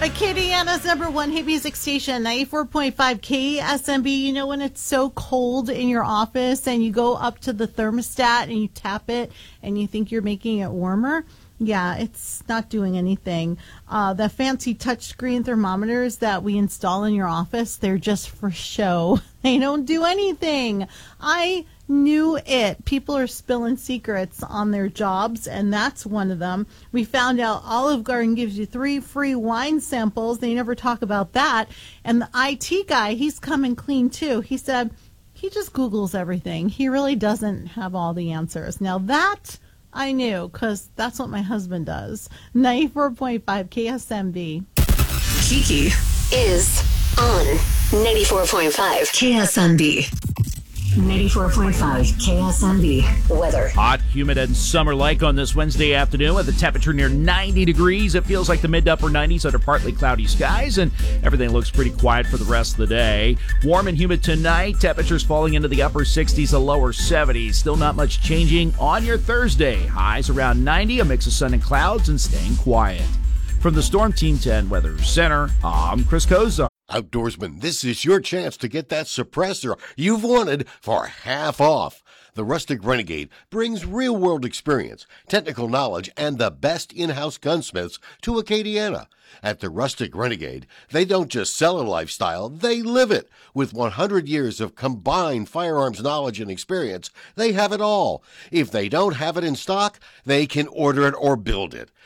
Acadiana's number one hit music station, 94.5 KSMB. You know when it's so cold in your office and you go up to the thermostat and you tap it and you think you're making it warmer? Yeah, it's not doing anything. The fancy touchscreen thermometers that we install in your office, they're just for show. They don't do anything. I knew it. People are spilling secrets on their jobs, and that's one of them. We found out Olive Garden gives you 3 free wine samples. They never talk about that. And the IT guy, he's coming clean too. He said he just Googles everything. He really doesn't have all the answers. Now that I knew, because that's what my husband does. 94.5 KSMB. Kiki is on 94.5 KSMB. 94.5 KSMB weather. Hot, humid, and summer-like on this Wednesday afternoon with a temperature near 90 degrees. It feels like the mid to upper 90s under partly cloudy skies, and everything looks pretty quiet for the rest of the day. Warm and humid tonight. Temperatures falling into the upper 60s to lower 70s. Still not much changing on your Thursday. Highs around 90, a mix of sun and clouds, and staying quiet. From the Storm Team 10 Weather Center, I'm Chris Kozar. Outdoorsman, this is your chance to get that suppressor you've wanted for half off. The Rustic Renegade brings real-world experience, technical knowledge, and the best in-house gunsmiths to Acadiana. At the Rustic Renegade, they don't just sell a lifestyle, they live it. With 100 years of combined firearms knowledge and experience, they have it all. If they don't have it in stock, they can order it or build it.